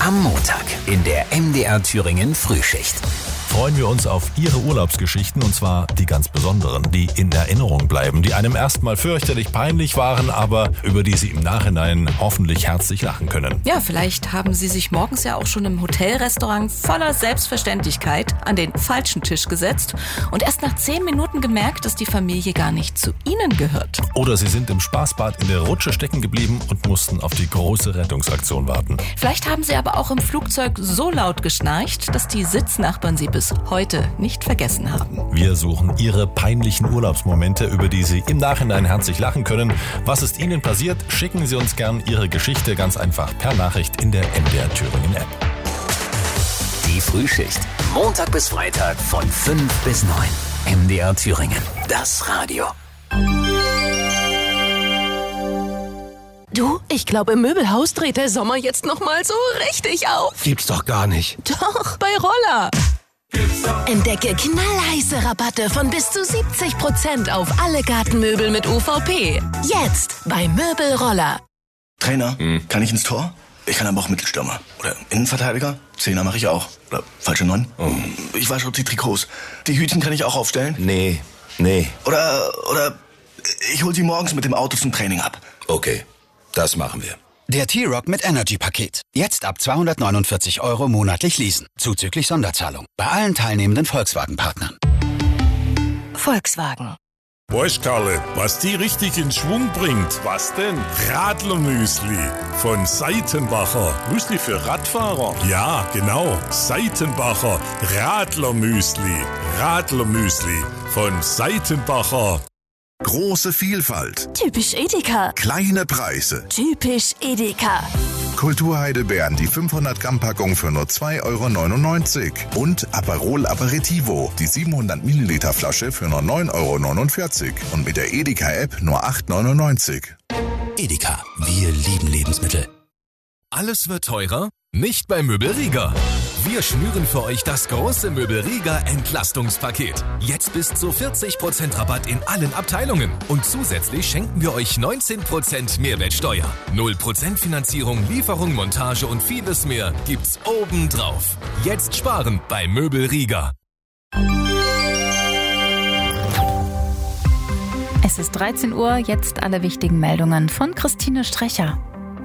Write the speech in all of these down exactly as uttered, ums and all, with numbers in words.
Am Montag in der M D R Thüringen Frühschicht freuen wir uns auf Ihre Urlaubsgeschichten, und zwar die ganz besonderen, die in Erinnerung bleiben, die einem erstmal fürchterlich peinlich waren, aber über die Sie im Nachhinein hoffentlich herzlich lachen können. Ja, vielleicht haben Sie sich morgens ja auch schon im Hotelrestaurant voller Selbstverständlichkeit an den falschen Tisch gesetzt und erst nach zehn Minuten gemerkt, dass die Familie gar nicht zu Ihnen gehört. Oder Sie sind im Spaßbad in der Rutsche stecken geblieben und mussten auf die große Rettungsaktion warten. Vielleicht haben Sie aber auch im Flugzeug so laut geschnarcht, dass die Sitznachbarn Sie bis heute nicht vergessen haben. Wir suchen Ihre peinlichen Urlaubsmomente, über die Sie im Nachhinein herzlich lachen können. Was ist Ihnen passiert? Schicken Sie uns gern Ihre Geschichte ganz einfach per Nachricht in der M D R Thüringen App. Die Frühschicht, Montag bis Freitag von fünf bis neun. M D R Thüringen, das Radio. Du, ich glaube, im Möbelhaus dreht der Sommer jetzt noch mal so richtig auf. Gibt's doch gar nicht. Doch, bei Roller. Entdecke knallheiße Rabatte von bis zu siebzig Prozent auf alle Gartenmöbel mit U V P. Jetzt bei Möbelroller. Trainer, hm. kann ich ins Tor? Ich kann aber auch Mittelstürmer. Oder Innenverteidiger? Zehner mache ich auch. Oder falsche Neun? Oh. Ich wasche die Trikots. Die Hütchen kann ich auch aufstellen? Nee, nee. Oder, oder ich hol sie morgens mit dem Auto zum Training ab. Okay, das machen wir. Der T-Rock mit Energy-Paket. Jetzt ab zweihundertneunundvierzig Euro monatlich leasen. Zuzüglich Sonderzahlung. Bei allen teilnehmenden Volkswagen-Partnern. Volkswagen. Weißt Karle, was die richtig in Schwung bringt? Was denn? Radlermüsli von Seitenbacher. Müsli für Radfahrer? Ja, genau. Seitenbacher Radlermüsli. Radlermüsli von Seitenbacher. Große Vielfalt. Typisch Edeka. Kleine Preise. Typisch Edeka. Kulturheidelbeeren, die fünfhundert Gramm Packung für nur zwei Euro neunundneunzig. Und Aperol Aperitivo, die siebenhundert Milliliter Flasche für nur neun Euro neunundvierzig. Und mit der Edeka-App nur acht Euro neunundneunzig. Edeka, wir lieben Lebensmittel. Alles wird teurer? Nicht bei Möbelriga. Wir schnüren für euch das große Möbelriga Entlastungspaket. Jetzt bis zu vierzig Prozent Rabatt in allen Abteilungen. Und zusätzlich schenken wir euch neunzehn Prozent Mehrwertsteuer. null Prozent Finanzierung, Lieferung, Montage und vieles mehr gibt's obendrauf. Jetzt sparen bei Möbelriga. Es ist dreizehn Uhr, jetzt alle wichtigen Meldungen von Christine Strecher.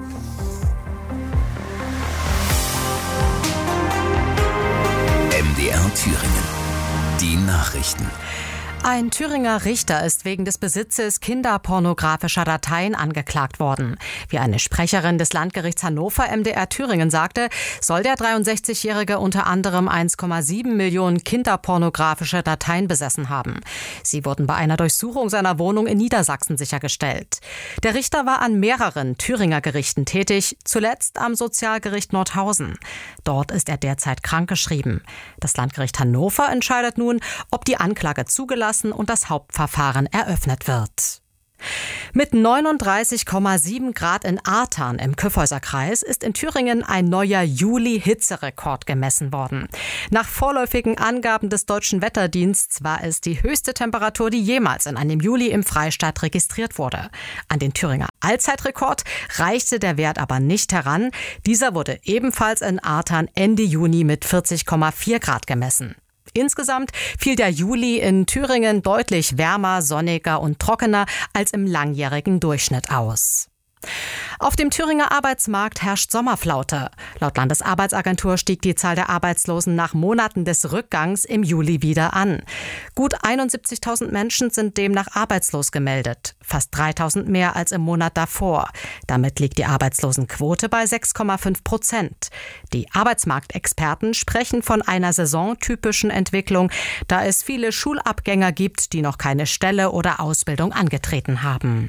M D R Thüringen. Die Nachrichten. Ein Thüringer Richter ist wegen des Besitzes kinderpornografischer Dateien angeklagt worden. Wie eine Sprecherin des Landgerichts Hannover M D R Thüringen sagte, soll der dreiundsechzigjährige unter anderem eins Komma sieben Millionen kinderpornografische Dateien besessen haben. Sie wurden bei einer Durchsuchung seiner Wohnung in Niedersachsen sichergestellt. Der Richter war an mehreren Thüringer Gerichten tätig, zuletzt am Sozialgericht Nordhausen. Dort ist er derzeit krankgeschrieben. Das Landgericht Hannover entscheidet nun, ob die Anklage zugelassen und das Hauptverfahren eröffnet wird. Mit neununddreißig Komma sieben Grad in Artern im Kyffhäuserkreis ist in Thüringen ein neuer Juli-Hitzerekord gemessen worden. Nach vorläufigen Angaben des Deutschen Wetterdienstes war es die höchste Temperatur, die jemals in einem Juli im Freistaat registriert wurde. An den Thüringer Allzeitrekord reichte der Wert aber nicht heran. Dieser wurde ebenfalls in Artern Ende Juni mit vierzig Komma vier Grad gemessen. Insgesamt fiel der Juli in Thüringen deutlich wärmer, sonniger und trockener als im langjährigen Durchschnitt aus. Auf dem Thüringer Arbeitsmarkt herrscht Sommerflaute. Laut Landesarbeitsagentur stieg die Zahl der Arbeitslosen nach Monaten des Rückgangs im Juli wieder an. Gut einundsiebzigtausend Menschen sind demnach arbeitslos gemeldet, fast dreitausend mehr als im Monat davor. Damit liegt die Arbeitslosenquote bei sechs Komma fünf Prozent. Die Arbeitsmarktexperten sprechen von einer saisontypischen Entwicklung, da es viele Schulabgänger gibt, die noch keine Stelle oder Ausbildung angetreten haben.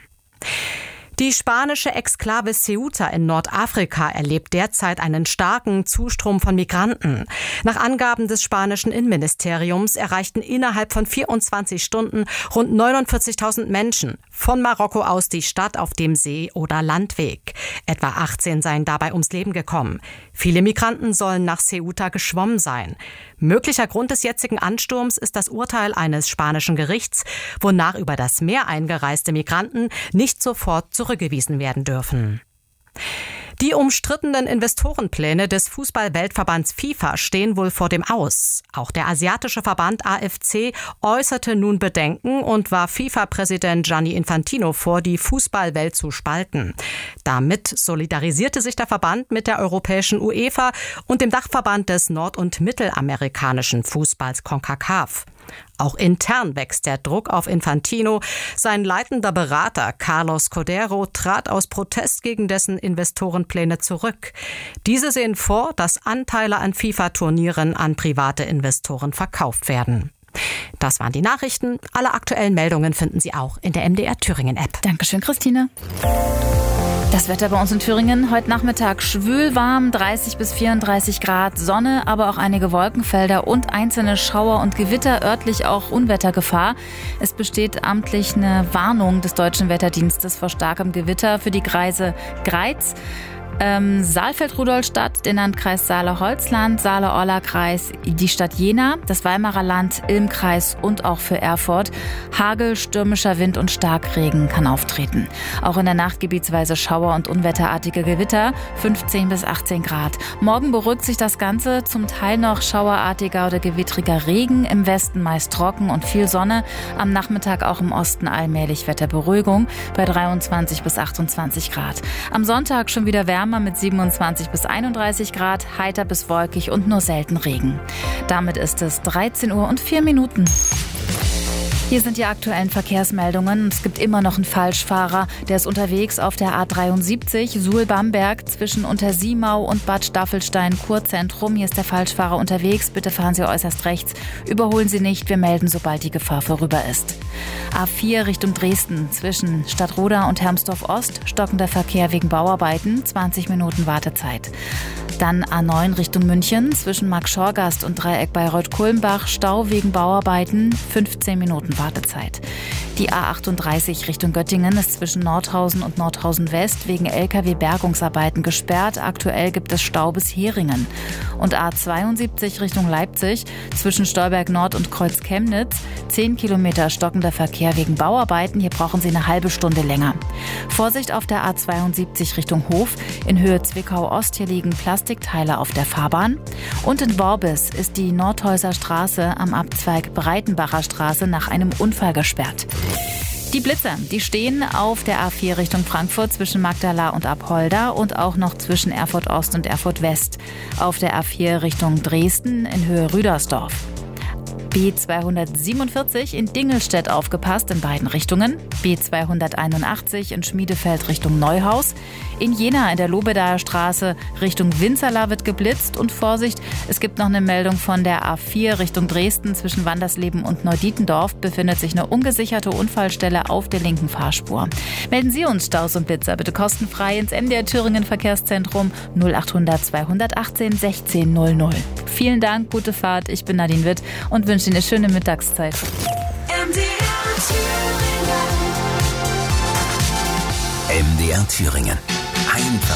Die spanische Exklave Ceuta in Nordafrika erlebt derzeit einen starken Zustrom von Migranten. Nach Angaben des spanischen Innenministeriums erreichten innerhalb von vierundzwanzig Stunden rund neunundvierzigtausend Menschen von Marokko aus die Stadt auf dem See- oder Landweg. Etwa achtzehn seien dabei ums Leben gekommen. Viele Migranten sollen nach Ceuta geschwommen sein. Möglicher Grund des jetzigen Ansturms ist das Urteil eines spanischen Gerichts, wonach über das Meer eingereiste Migranten nicht sofort zurückgewiesen werden dürfen. Die umstrittenen Investorenpläne des Fußball-Weltverbands FIFA stehen wohl vor dem Aus. Auch der asiatische Verband A F C äußerte nun Bedenken und warf FIFA-Präsident Gianni Infantino vor, die Fußballwelt zu spalten. Damit solidarisierte sich der Verband mit der europäischen UEFA und dem Dachverband des nord- und mittelamerikanischen Fußballs CONCACAF. Auch intern wächst der Druck auf Infantino. Sein leitender Berater Carlos Cordero trat aus Protest gegen dessen Investorenpläne zurück. Diese sehen vor, dass Anteile an FIFA-Turnieren an private Investoren verkauft werden. Das waren die Nachrichten. Alle aktuellen Meldungen finden Sie auch in der M D R Thüringen-App. Dankeschön, Christine. Das Wetter bei uns in Thüringen heute Nachmittag schwül warm, dreißig bis vierunddreißig Grad, Sonne, aber auch einige Wolkenfelder und einzelne Schauer und Gewitter, örtlich auch Unwettergefahr. Es besteht amtlich eine Warnung des Deutschen Wetterdienstes vor starkem Gewitter für die Kreise Greiz, Ähm, Saalfeld-Rudolstadt, den Landkreis Saale-Holzland, Saale-Orla-Kreis, die Stadt Jena, das Weimarer Land, Ilm-Kreis und auch für Erfurt. Hagel, stürmischer Wind und Starkregen kann auftreten. Auch in der Nacht gebietsweise Schauer und unwetterartige Gewitter, fünfzehn bis achtzehn Grad. Morgen beruhigt sich das Ganze, zum Teil noch schauerartiger oder gewittriger Regen, im Westen meist trocken und viel Sonne. Am Nachmittag auch im Osten allmählich Wetterberuhigung bei dreiundzwanzig bis achtundzwanzig Grad. Am Sonntag schon wieder Wärme mit siebenundzwanzig bis einunddreißig Grad, heiter bis wolkig und nur selten Regen. Damit ist es dreizehn Uhr und vier Minuten. Hier sind die aktuellen Verkehrsmeldungen. Es gibt immer noch einen Falschfahrer. Der ist unterwegs auf der A dreiundsiebzig, Suhl-Bamberg, zwischen Untersiemau und Bad Staffelstein-Kurzentrum. Hier ist der Falschfahrer unterwegs. Bitte fahren Sie äußerst rechts. Überholen Sie nicht. Wir melden, sobald die Gefahr vorüber ist. A vier Richtung Dresden, zwischen Stadtroda und Hermsdorf-Ost. Stockender Verkehr wegen Bauarbeiten. zwanzig Minuten Wartezeit. Dann A neun Richtung München, zwischen Markt-Schorgast und Dreieck Bayreuth-Kulmbach. Stau wegen Bauarbeiten. fünfzehn Minuten Wartezeit. Die A achtunddreißig Richtung Göttingen ist zwischen Nordhausen und Nordhausen West wegen L K W-Bergungsarbeiten gesperrt. Aktuell gibt es Stau bis Heringen. Und A zweiundsiebzig Richtung Leipzig zwischen Stolberg Nord und Kreuz Chemnitz. zehn Kilometer stockender Verkehr wegen Bauarbeiten. Hier brauchen Sie eine halbe Stunde länger. Vorsicht auf der A zweiundsiebzig Richtung Hof. In Höhe Zwickau-Ost, hier liegen Plastikteile auf der Fahrbahn. Und in Worbis ist die Nordhäuser Straße am Abzweig Breitenbacher Straße nach einem Unfall gesperrt. Die Blitze, die stehen auf der A vier Richtung Frankfurt zwischen Magdala und Apolda und auch noch zwischen Erfurt Ost und Erfurt West. Auf der A vier Richtung Dresden in Höhe Rüdersdorf. B zweihundertsiebenundvierzig in Dingelstedt aufgepasst in beiden Richtungen. B zweihunderteinundachtzig in Schmiedefeld Richtung Neuhaus. In Jena in der Lobedaer Straße Richtung Winzerla wird geblitzt. Und Vorsicht, es gibt noch eine Meldung von der A vier Richtung Dresden zwischen Wandersleben und Neudietendorf. Befindet sich eine ungesicherte Unfallstelle auf der linken Fahrspur. Melden Sie uns Staus und Blitzer bitte kostenfrei ins M D R Thüringen Verkehrszentrum null achthundert zweihundertachtzehn sechzehn null null. Vielen Dank, gute Fahrt. Ich bin Nadine Witt und wünsche Ihnen eine schöne Mittagszeit. M D R Thüringen. M D R Thüringen. Einfach